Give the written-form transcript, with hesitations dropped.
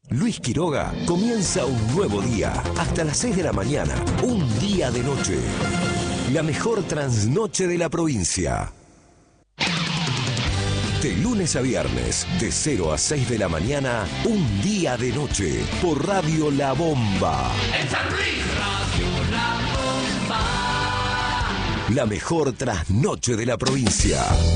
Luis Quiroga comienza un nuevo día. Hasta las 6 de la mañana. Un día de noche. La mejor trasnoche de la provincia. De lunes a viernes, de 0 a 6 de la mañana, un día de noche. Por Radio La Bomba. En San Luis, Radio La Bomba. La mejor trasnoche de la provincia.